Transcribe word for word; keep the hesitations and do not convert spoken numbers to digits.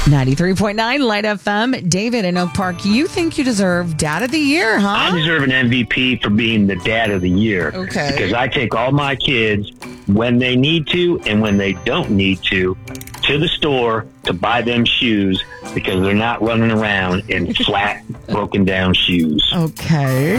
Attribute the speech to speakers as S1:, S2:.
S1: ninety-three point nine Light F M. David in Oak Park, you think you deserve Dad of the Year, huh?
S2: I deserve an M V P for being the dad of the year.
S1: Okay.
S2: Because I take all my kids when they need to and when they don't need to to the store to buy them shoes because they're not running around in flat, broken down shoes.
S1: Okay.